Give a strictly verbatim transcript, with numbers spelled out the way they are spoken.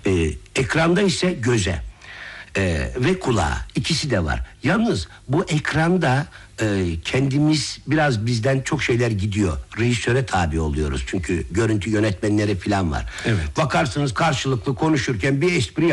Ee, ekranda ise göze ee, ve kulağa, ikisi de var. Yalnız bu ekranda e, kendimiz biraz bizden çok şeyler gidiyor. Rejisöre tabi oluyoruz çünkü görüntü yönetmenleri falan var. Evet. Bakarsınız karşılıklı konuşurken bir espri